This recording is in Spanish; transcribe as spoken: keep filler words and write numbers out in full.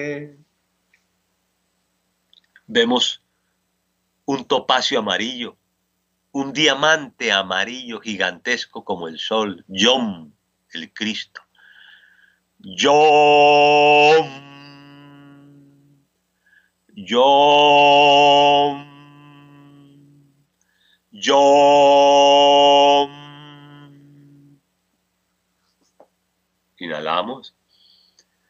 Vemos un topacio amarillo, un diamante amarillo gigantesco como el sol, Yom, el Cristo. Yom, Yom, Yom. Inhalamos.